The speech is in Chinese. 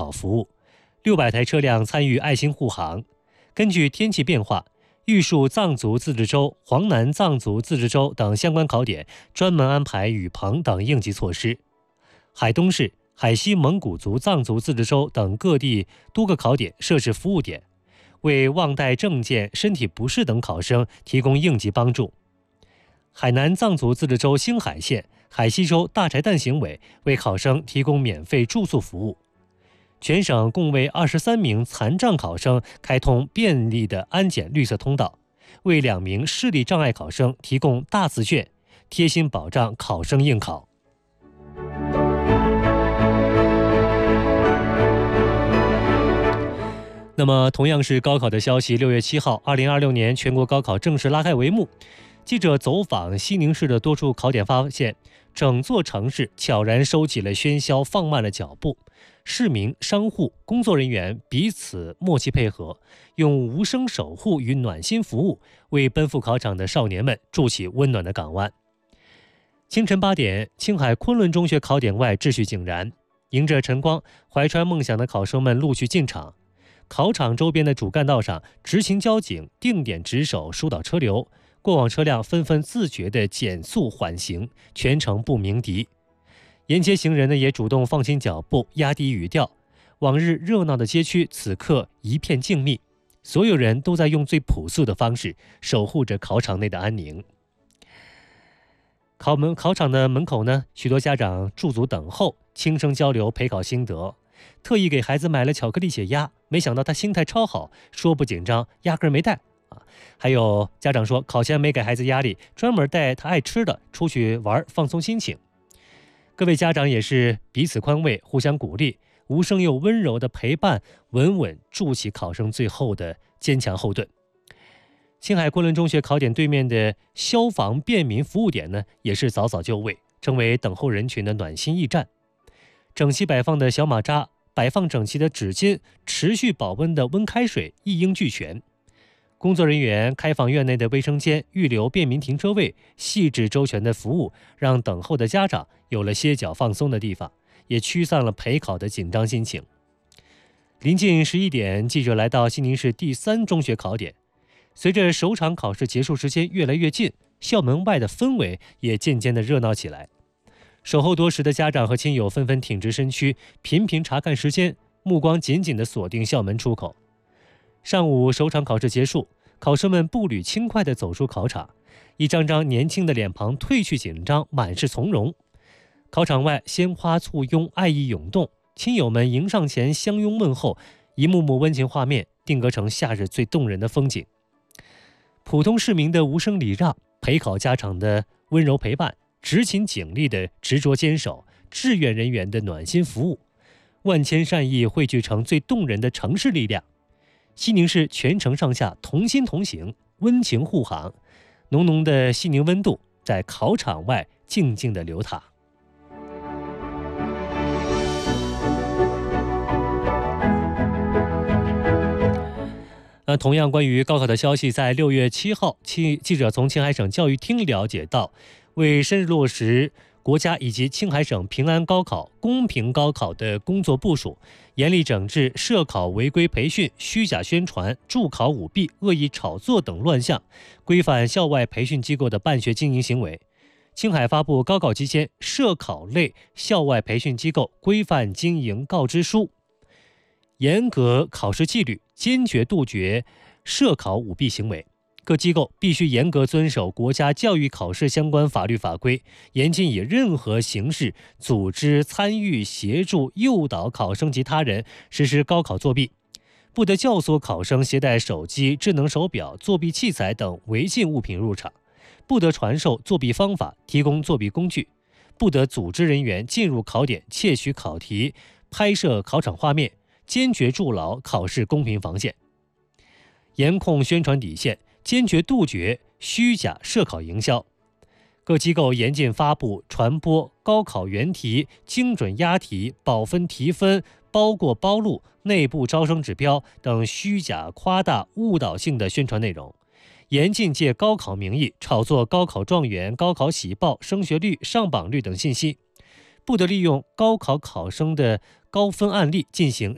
考服务，600台车辆参与爱心护航。根据天气变化，玉树藏族自治州、黄南藏族自治州等相关考点专门安排雨棚等应急措施。海东市、海西蒙古族藏族自治州等各地多个考点设置服务点，为忘带证件、身体不适等考生提供应急帮助。海南藏族自治州兴海县、海西州大柴旦行委为考生提供免费住宿服务。全省共为23名残障考生开通便利的安检绿色通道，为2名视力障碍考生提供大字卷，贴心保障考生应考。那么，同样是高考的消息，6月7号，2026年全国高考正式拉开帷幕。记者走访西宁市的多处考点，发现整座城市悄然收起了喧嚣，放慢了脚步。市民、商户、工作人员彼此默契配合，用无声守护与暖心服务，为奔赴考场的少年们筑起温暖的港湾。清晨8点，青海昆仑中学考点外秩序井然，迎着晨光，怀揣梦想的考生们陆续进场。考场周边的主干道上，执勤交警定点值守，疏导车流。过往车辆纷纷自觉地减速缓行，全程不鸣笛。沿街行人也主动放轻脚步，压低语调。往日热闹的街区，此刻一片静谧，所有人都在用最朴素的方式守护着考场内的安宁。考场的门口呢，许多家长驻足等候，轻声交流陪考心得。特意给孩子买了巧克力解压，没想到他心态超好，说不紧张，压根没带。还有家长说，考前没给孩子压力，专门带他爱吃的出去玩，放松心情。各位家长也是彼此宽慰，互相鼓励，无声又温柔的陪伴，稳稳筑起考生最后的坚强后盾。青海昆仑中学考点对面的消防便民服务点呢，也是早早就位，成为等候人群的暖心驿站。整齐摆放的小马扎，摆放整齐的纸巾，持续保温的温开水一应俱全。工作人员开放院内的卫生间，预留便民停车位，细致周全的服务让等候的家长有了歇脚放松的地方，也驱散了陪考的紧张心情。临近11点，记者来到西宁市第3中学考点。随着首场考试结束时间越来越近，校门外的氛围也渐渐的热闹起来。守候多时的家长和亲友纷纷挺直身躯，频频查看时间，目光紧紧地锁定校门出口。上午首场考试结束，考生们步履轻快地走出考场，一张张年轻的脸庞褪去紧张，满是从容。考场外鲜花簇拥，爱意涌动，亲友们迎上前相拥问候，一幕幕温情画面定格成夏日最动人的风景。普通市民的无声礼让，陪考家长的温柔陪伴，执勤警力的执着坚守，志愿人员的暖心服务，万千善意汇聚成最动人的城市力量。西宁市全城上下同心同行，温情护航，浓浓的西宁温度在考场外静静地流淌。同样关于高考的消息，在6月7号，记者从青海省教育厅了解到，为深入落实国家以及青海省平安高考、公平高考的工作部署，严厉整治涉考违规培训、虚假宣传、助考舞弊、恶意炒作等乱象，规范校外培训机构的办学经营行为。青海发布高考期间涉考类校外培训机构规范经营告知书，严格考试纪律，坚决杜绝涉考舞弊行为。各机构必须严格遵守国家教育考试相关法律法规，严禁以任何形式组织、参与、协助、诱导考生及他人实施高考作弊，不得教唆考生携带手机、智能手表、作弊器材等违禁物品入场，不得传授作弊方法、提供作弊工具，不得组织人员进入考点窃取考题、拍摄考场画面，坚决筑牢考试公平防线，严控宣传底线，坚决杜绝虚假涉考营销。各机构严禁发布、传播高考原题、精准押题、保分提分、包过包录、内部招生指标等虚假、夸大、误导性的宣传内容。严禁借高考名义炒作高考状元、高考喜报、升学率、上榜率等信息，不得利用高考考生的高分案例进行